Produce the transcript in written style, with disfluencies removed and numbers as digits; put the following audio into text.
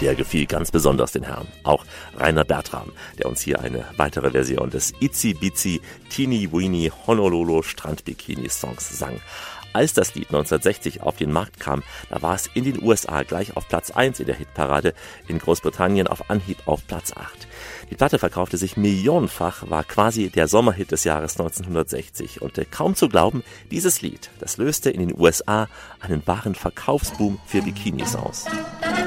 Der gefiel ganz besonders den Herren. Auch Rainer Bertram, der uns hier eine weitere Version des Itsy Bitsy Teeny Weeny Honolulu Strandbikini Songs sang. Als das Lied 1960 auf den Markt kam, da war es in den USA gleich auf Platz 1 in der Hitparade, in Großbritannien auf Anhieb auf Platz 8. Die Platte verkaufte sich millionenfach, war quasi der Sommerhit des Jahres 1960 und kaum zu glauben, dieses Lied, das löste in den USA einen wahren Verkaufsboom für Bikinis aus.